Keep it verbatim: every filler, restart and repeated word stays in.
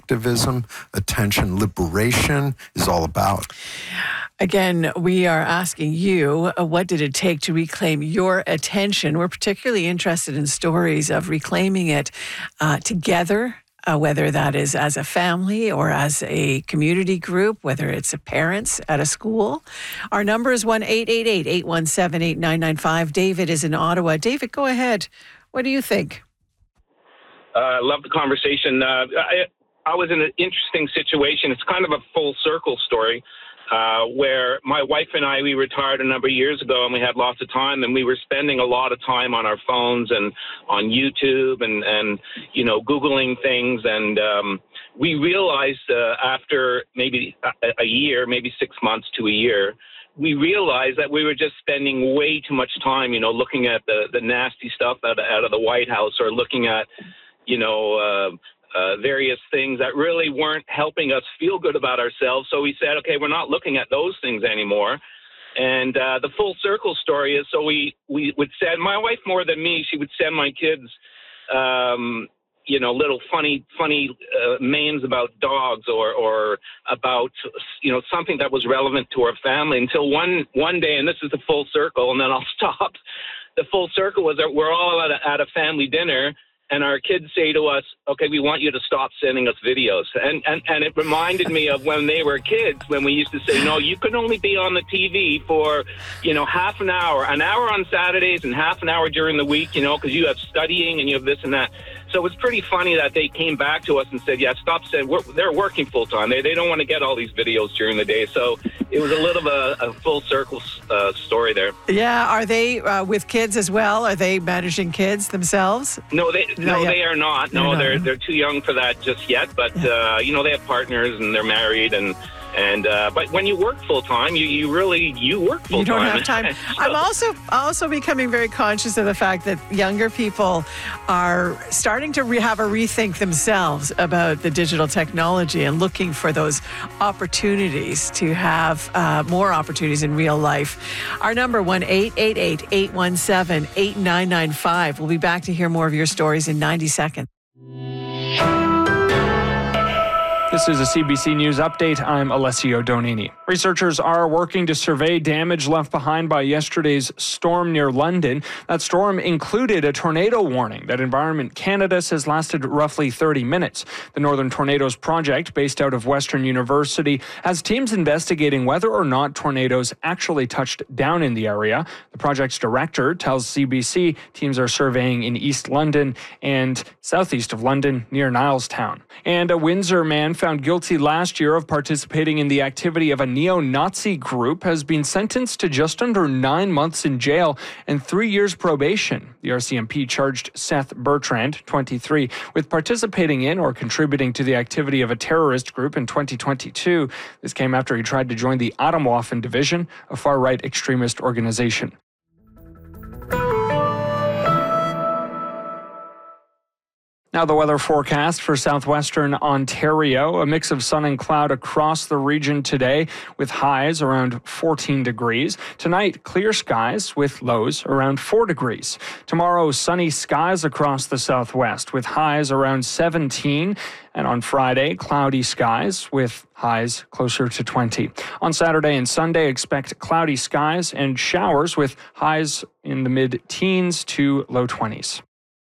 activism, attention liberation is all about. Again, we are asking you, uh, what did it take to reclaim your attention? We're particularly interested in stories of reclaiming it uh, together, uh, whether that is as a family or as a community group, whether it's a parents at a school. Our number is one eight eight eight, eight one seven, eight nine nine five. David is in Ottawa. David, go ahead. What do you think? I uh, love the conversation. Uh, I, I was in an interesting situation. It's kind of a full circle story. Uh, where my wife and I, we retired a number of years ago and we had lots of time and we were spending a lot of time on our phones and on YouTube and, and you know, Googling things. And um, we realized uh, after maybe a, a year, maybe six months to a year, we realized that we were just spending way too much time, you know, looking at the, the nasty stuff out of, out of the White House or looking at, you know, uh, Uh, various things that really weren't helping us feel good about ourselves. So we said, okay, we're not looking at those things anymore. And uh, the full circle story is, so we, we would send, my wife more than me, she would send my kids, um, you know, little funny, funny uh, memes about dogs or, or about, you know, something that was relevant to our family until one, one day, and this is the full circle, and then I'll stop. The full circle was that we're all at a, at a family dinner, and our kids say to us, okay, we want you to stop sending us videos. And, and and it reminded me of when they were kids, when we used to say, no, you can only be on the T V for, you know, half an hour, an hour on Saturdays and half an hour during the week, you know, because you have studying and you have this and that. So it's pretty funny that they came back to us and said, yeah, stop saying, we're, they're working full time. They, they don't want to get all these videos during the day. So it was a little of a, a full circle uh, story there. Yeah. Are they uh, with kids as well? Are they managing kids themselves? No, they no, no they are not. No, they're, they're not. they're too young for that just yet. But, yeah. uh, you know, they have partners and they're married and And uh, but when you work full time, you, you really you work full time. You don't have time. so. I'm also also becoming very conscious of the fact that younger people are starting to re- have a rethink themselves about the digital technology and looking for those opportunities to have uh, more opportunities in real life. Our number one eight eight eight, eight one seven, eight nine nine five. We'll be back to hear more of your stories in ninety seconds. This is a C B C News update. I'm Alessio Donini. Researchers are working to survey damage left behind by yesterday's storm near London. That storm included a tornado warning that Environment Canada says lasted roughly thirty minutes. The Northern Tornadoes Project, based out of Western University, has teams investigating whether or not tornadoes actually touched down in the area. The project's director tells C B C teams are surveying in East London and southeast of London near Nilestown. And a Windsor man found guilty last year of participating in the activity of a neo-Nazi group has been sentenced to just under nine months in jail and three years probation. The R C M P charged Seth Bertrand, twenty-three, with participating in or contributing to the activity of a terrorist group in twenty twenty-two. This came after he tried to join the Atomwaffen Division, a far-right extremist organization. Now the weather forecast for southwestern Ontario. A mix of sun and cloud across the region today with highs around fourteen degrees. Tonight, clear skies with lows around four degrees. Tomorrow, sunny skies across the southwest with highs around seventeen. And on Friday, cloudy skies with highs closer to twenty. On Saturday and Sunday, expect cloudy skies and showers with highs in the mid-teens to low twenties.